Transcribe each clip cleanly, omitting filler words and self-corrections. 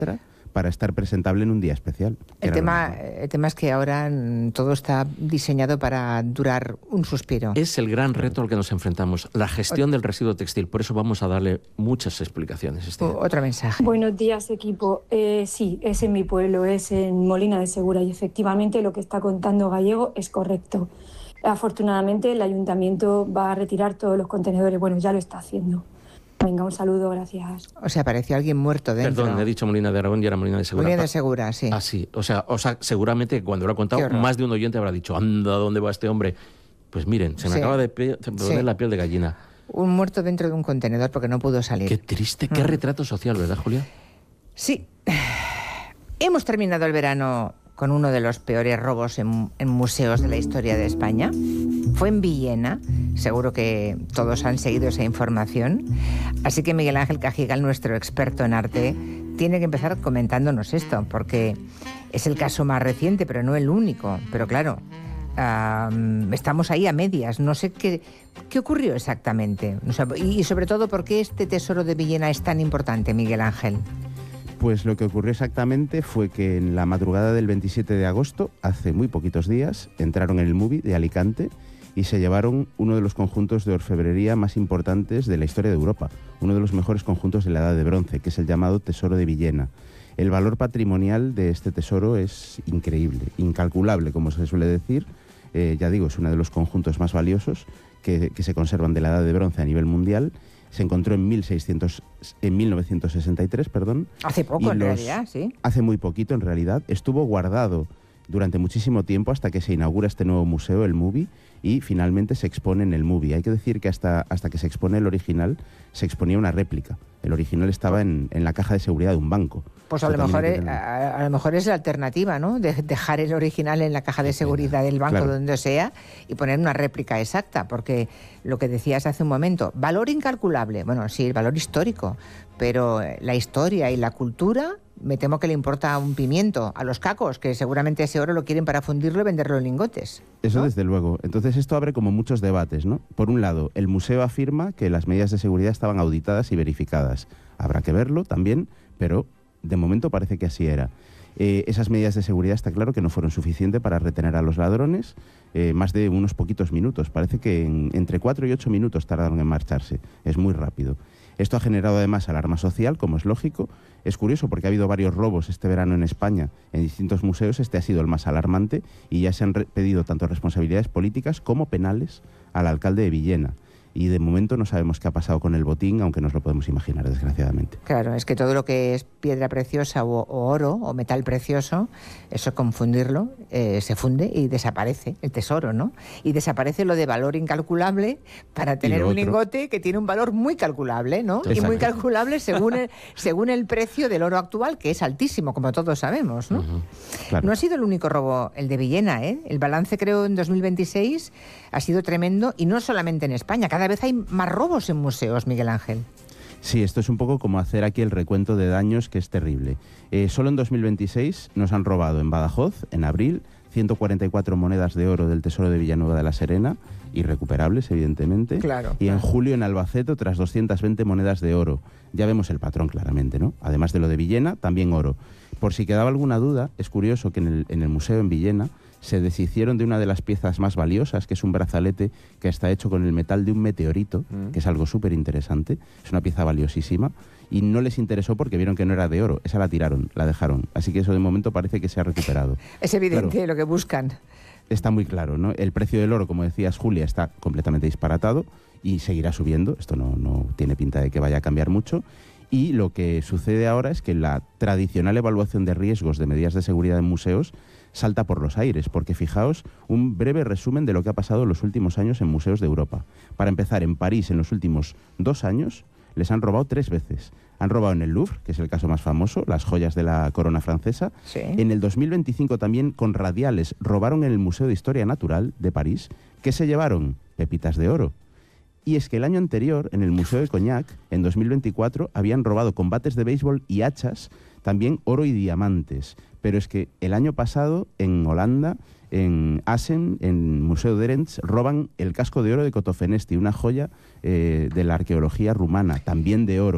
para estar presentable en un día especial. El tema es que ahora todo está diseñado para durar un suspiro. Es el gran reto al que nos enfrentamos, la gestión del residuo textil. Por eso vamos a darle muchas explicaciones. Otro mensaje. Buenos días, equipo. Sí, es en mi pueblo, es en Molina de Segura, y efectivamente lo que está contando Gallego es correcto. Afortunadamente el ayuntamiento va a retirar todos los contenedores. Bueno, ya lo está haciendo. Venga, un saludo, gracias. O sea, apareció alguien muerto dentro. Perdón, he dicho Molina de Aragón y era Molina de Segura. Molina de Segura, sí. Ah, sí. O sea, seguramente cuando lo ha contado, más de un oyente habrá dicho, anda, ¿dónde va este hombre? Pues miren, se me acaba de poner la piel de gallina. Un muerto dentro de un contenedor porque no pudo salir. Qué triste, qué retrato social, ¿verdad, Julia? Sí. Hemos terminado el verano con uno de los peores robos en museos de la historia de España. Fue en Villena, seguro que todos han seguido esa información. Así que Miguel Ángel Cajigal, nuestro experto en arte, tiene que empezar comentándonos esto, porque es el caso más reciente, pero no el único. Pero claro, estamos ahí a medias. No sé qué ocurrió exactamente. O sea, y sobre todo, ¿por qué este tesoro de Villena es tan importante, Miguel Ángel? Pues lo que ocurrió exactamente fue que en la madrugada del 27 de agosto, hace muy poquitos días, entraron en el MUBI de Alicante y se llevaron uno de los conjuntos de orfebrería más importantes de la historia de Europa, uno de los mejores conjuntos de la Edad de Bronce, que es el llamado Tesoro de Villena. El valor patrimonial de este tesoro es increíble, incalculable, como se suele decir. Ya digo, es uno de los conjuntos más valiosos que se conservan de la Edad de Bronce a nivel mundial. Se encontró en 1963, perdón. Hace poco, en realidad, sí. Hace muy poquito, en realidad. Estuvo guardado durante muchísimo tiempo hasta que se inaugura este nuevo museo, el MUBI, y finalmente se expone en el MUBI. Hay que decir que hasta que se expone el original, se exponía una réplica. El original estaba en la caja de seguridad de un banco. Pues a lo mejor es la alternativa, ¿no? De dejar el original en la caja de seguridad del banco, claro, donde sea, y poner una réplica exacta, porque lo que decías hace un momento, valor incalculable, bueno, sí, el valor histórico, pero la historia y la cultura, me temo que le importa un pimiento a los cacos, que seguramente ese oro lo quieren para fundirlo y venderlo en lingotes, ¿no? Eso desde luego. Entonces esto abre como muchos debates, ¿no? Por un lado, el museo afirma que las medidas de seguridad estaban auditadas y verificadas. Habrá que verlo también, pero de momento parece que así era. Esas medidas de seguridad está claro que no fueron suficientes para retener a los ladrones, más de unos poquitos minutos. Parece que entre 4 y 8 minutos tardaron en marcharse. Es muy rápido. Esto ha generado además alarma social, como es lógico. Es curioso porque ha habido varios robos este verano en España en distintos museos. Este ha sido el más alarmante y ya se han pedido tanto responsabilidades políticas como penales al alcalde de Villena. Y de momento no sabemos qué ha pasado con el botín, aunque nos lo podemos imaginar, desgraciadamente. Claro, es que todo lo que es piedra preciosa o oro o metal precioso, eso confundirlo, se funde y desaparece el tesoro, ¿no? Y desaparece lo de valor incalculable para tener un lingote que tiene un valor muy calculable, ¿no? Exacto. Y muy calculable según el precio del oro actual, que es altísimo, como todos sabemos, ¿no? Uh-huh. Claro. No ha sido el único robo el de Villena, ¿eh? El balance, creo, en 2026 ha sido tremendo, y no solamente en España. Cada vez hay más robos en museos, Miguel Ángel. Sí, esto es un poco como hacer aquí el recuento de daños, que es terrible. Solo en 2026 nos han robado en Badajoz, en abril, 144 monedas de oro del Tesoro de Villanueva de la Serena, irrecuperables, evidentemente. Claro. Y en julio en Albacete, otras 220 monedas de oro. Ya vemos el patrón claramente, ¿no? Además de lo de Villena, también oro. Por si quedaba alguna duda, es curioso que en el museo en Villena se deshicieron de una de las piezas más valiosas, que es un brazalete que está hecho con el metal de un meteorito, que es algo súper interesante. Es una pieza valiosísima. Y no les interesó porque vieron que no era de oro. Esa la tiraron, la dejaron. Así que eso de momento parece que se ha recuperado. Es evidente, claro, lo que buscan. Está muy claro, ¿no? El precio del oro, como decías, Julia, está completamente disparatado y seguirá subiendo. Esto no tiene pinta de que vaya a cambiar mucho. Y lo que sucede ahora es que la tradicional evaluación de riesgos de medidas de seguridad en museos salta por los aires, porque fijaos un breve resumen de lo que ha pasado en los últimos años en museos de Europa. Para empezar, en París, en los últimos 2 años, les han robado 3 veces. Han robado en el Louvre, que es el caso más famoso, las joyas de la corona francesa. Sí. En el 2025 también, con radiales, robaron en el Museo de Historia Natural de París. ¿Qué se llevaron? Pepitas de oro. Y es que el año anterior, en el Museo de Cognac, en 2024, habían robado con bates de béisbol y hachas, también oro y diamantes. Pero es que el año pasado, en Holanda, en Assen, en Museo de Erens, roban el casco de oro de Cotofanesti, una joya de la arqueología rumana, también de oro.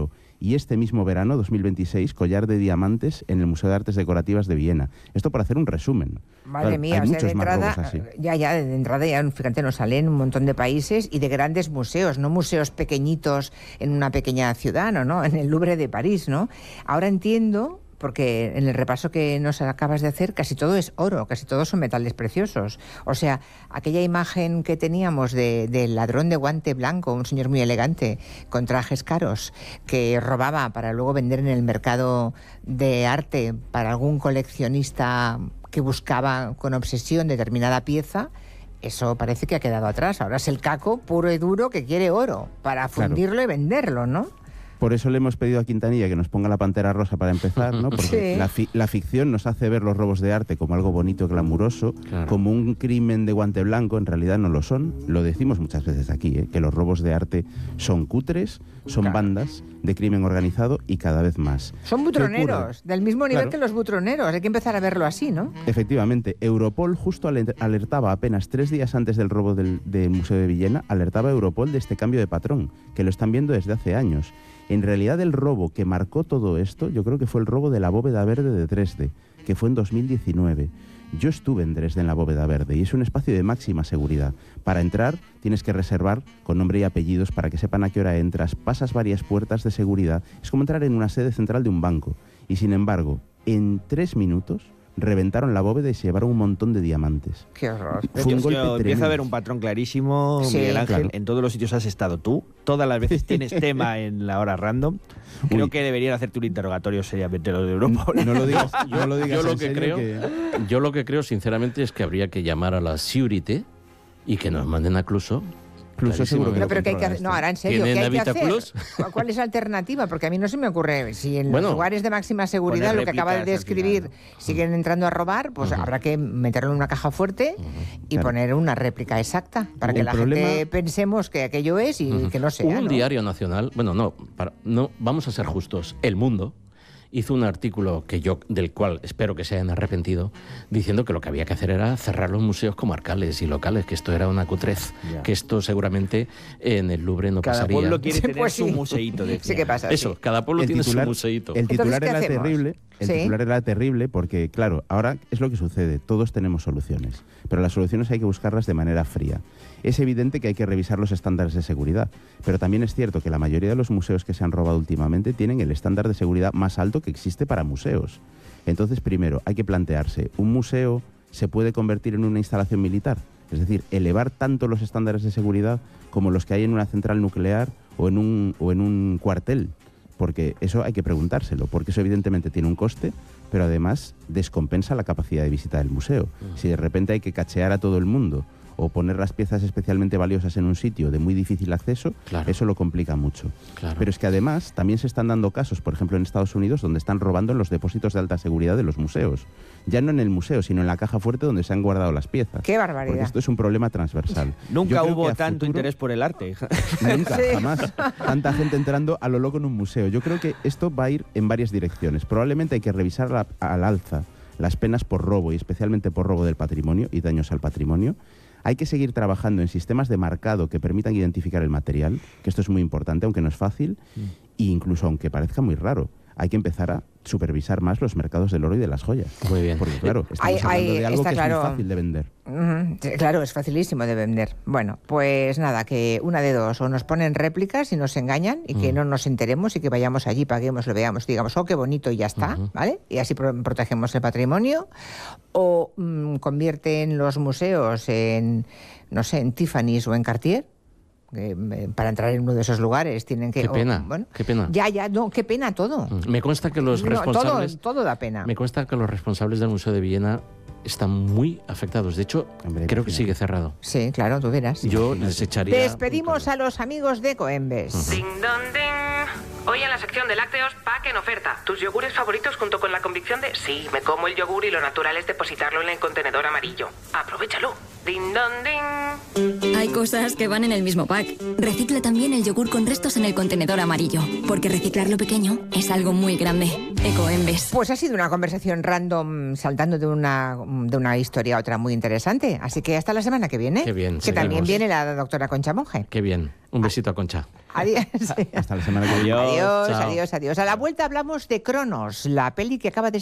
y este mismo verano, 2026, collar de diamantes en el Museo de Artes Decorativas de Viena. Esto para hacer un resumen. Madre mía, hay o sea, de muchos más entrada, robos así. de entrada ya, fíjate, nos salen un montón de países y de grandes museos, no museos pequeñitos en una pequeña ciudad, no, en el Louvre de París, ¿no? Ahora entiendo, porque en el repaso que nos acabas de hacer casi todo es oro, casi todos son metales preciosos. O sea, aquella imagen que teníamos del ladrón de guante blanco, un señor muy elegante, con trajes caros, que robaba para luego vender en el mercado de arte para algún coleccionista que buscaba con obsesión determinada pieza, eso parece que ha quedado atrás. Ahora es el caco puro y duro que quiere oro para fundirlo y venderlo, ¿no? Por eso le hemos pedido a Quintanilla que nos ponga la Pantera Rosa para empezar, ¿no? Porque la ficción nos hace ver los robos de arte como algo bonito, glamuroso, como un crimen de guante blanco. En realidad no lo son. Lo decimos muchas veces aquí, que los robos de arte son cutres, son bandas de crimen organizado y cada vez más. Son butroneros, del mismo nivel que los butroneros. Hay que empezar a verlo así, ¿no? Efectivamente. Europol justo alertaba apenas 3 días antes del robo del Museo de Villena, alertaba a Europol de este cambio de patrón, que lo están viendo desde hace años. En realidad el robo que marcó todo esto, yo creo que fue el robo de la Bóveda Verde de Dresde, que fue en 2019. Yo estuve en Dresde en la Bóveda Verde y es un espacio de máxima seguridad. Para entrar tienes que reservar con nombre y apellidos para que sepan a qué hora entras, pasas varias puertas de seguridad. Es como entrar en una sede central de un banco. Y sin embargo, en 3 minutos reventaron la bóveda y se llevaron un montón de diamantes. Qué horror. Fue un golpe tremendo. Empiezo a ver un patrón clarísimo, Sí, Miguel Ángel. claro. En todos los sitios has estado tú. Todas las veces tienes tema en la hora random. Creo que deberían hacerte un interrogatorio seriamente los de Europol. No lo digas, no lo digas Yo lo en que serio, creo, yo lo que creo sinceramente es que habría que llamar a la Security y que nos manden a Cluso. Cluso seguro que No, lo pero ¿qué hay que controla hacer? No, esto. ahora en serio, ¿qué ¿Tienen hay que Habita hacer? Plus? ¿Cuál es la alternativa? Porque a mí no se me ocurre. Si en los lugares de máxima seguridad, Poner lo que acaba de réplicas al final, describir, siguen entrando a robar, pues habrá que meterlo en una caja fuerte y Claro. poner una réplica exacta para que El la problema- gente pensemos que aquello es y que no sea. Hubo un ¿no? diario nacional, bueno, no, vamos a ser justos, El Mundo hizo un artículo del cual espero que se hayan arrepentido, diciendo que lo que había que hacer era cerrar los museos comarcales y locales, que esto era una cutrez, que esto seguramente en el Louvre no Cada pasaría. pueblo quiere Sí, tener pues su sí. museíto. Sí que pasa. Eso, sí. cada pueblo tiene su museíto. El titular Entonces, ¿qué era hacemos? terrible. El Sí. titular era terrible porque, claro, ahora es lo que sucede. Todos tenemos soluciones, pero las soluciones hay que buscarlas de manera fría. Es evidente que hay que revisar los estándares de seguridad, pero también es cierto que la mayoría de los museos que se han robado últimamente tienen el estándar de seguridad más alto que existe para museos. Entonces, primero, hay que plantearse, ¿un museo se puede convertir en una instalación militar? Es decir, elevar tanto los estándares de seguridad como los que hay en una central nuclear o en un cuartel. Porque eso hay que preguntárselo, porque eso evidentemente tiene un coste, pero además descompensa la capacidad de visita del museo. Si de repente hay que cachear a todo el mundo o poner las piezas especialmente valiosas en un sitio de muy difícil acceso, Claro. eso lo complica mucho. Claro. Pero es que además también se están dando casos, por ejemplo en Estados Unidos, donde están robando en los depósitos de alta seguridad de los museos. Ya no en el museo, sino en la caja fuerte donde se han guardado las piezas. Qué barbaridad. Porque esto es un problema transversal. Nunca Yo creo hubo que a tanto futuro- interés por el arte. Nunca, Sí. jamás. Tanta gente entrando a lo loco en un museo. Yo creo que esto va a ir en varias direcciones. Probablemente hay que revisar al alza las penas por robo y especialmente por robo del patrimonio y daños al patrimonio. Hay que seguir trabajando en sistemas de marcado que permitan identificar el material, que esto es muy importante, aunque no es fácil, e incluso aunque parezca muy raro. Hay que empezar a supervisar más los mercados del oro y de las joyas. Muy bien. Porque claro, estamos hablando de algo está que es claro. muy fácil de vender. Sí, claro, es facilísimo de vender. Bueno, pues nada, que una de dos, o nos ponen réplicas y nos engañan y que no nos enteremos y que vayamos allí, paguemos, lo veamos y digamos, oh, qué bonito y ya está, ¿vale? Y así protegemos el patrimonio, o convierten los museos en, no sé, en Tiffany's o en Cartier. Para entrar en uno de esos lugares tienen que... Qué pena, qué pena. Ya, no, qué pena todo. Me consta que los No, responsables... todo da pena. Me consta que los responsables del Museo de Viena están muy afectados. De hecho, Hombre, creo que imagínate. sigue cerrado. Sí, claro, tú verás. Yo les echaría... Despedimos a los amigos de Coembes. Ding dong ding. Hoy en la sección de lácteos, pack en oferta. Tus yogures favoritos junto con la convicción de sí, me como el yogur y lo natural es depositarlo en el contenedor amarillo. Aprovechalo. Ding dong ding. Hay cosas que van en el mismo pack. Recicla también el yogur con restos en el contenedor amarillo, porque reciclar lo pequeño es algo muy grande. Ecoembes. Pues ha sido una conversación random, saltando de una historia a otra muy interesante. Así que hasta la semana que viene. Qué bien, Que seguimos. también viene la doctora Concha Monge. Qué bien. Un besito a Concha. Adiós. Hasta la semana que viene. Adiós, Chao. adiós, adiós. A la vuelta hablamos de Cronos, la peli que acaba de